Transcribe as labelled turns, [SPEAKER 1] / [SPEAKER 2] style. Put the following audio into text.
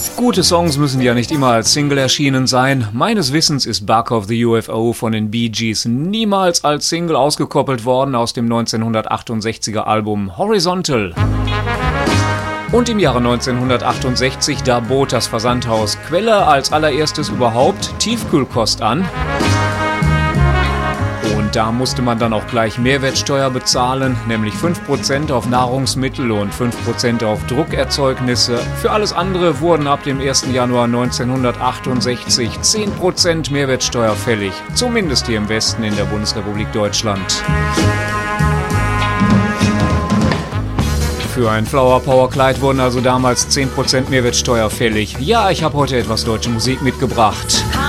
[SPEAKER 1] Gute Songs müssen ja nicht immer als Single erschienen sein. Meines Wissens ist Bark of the UFO von den Bee Gees niemals als Single ausgekoppelt worden aus dem 1968er Album Horizontal. Und im Jahre 1968, da bot das Versandhaus Quelle als allererstes überhaupt Tiefkühlkost an. Und da musste man dann auch gleich Mehrwertsteuer bezahlen, nämlich 5% auf Nahrungsmittel und 5% auf Druckerzeugnisse. Für alles andere wurden ab dem 1. Januar 1968 10% Mehrwertsteuer fällig, zumindest hier im Westen in der Bundesrepublik Deutschland. Für ein Flower Power Kleid wurden also damals 10% Mehrwertsteuer fällig. Ja, ich habe heute etwas deutsche Musik mitgebracht.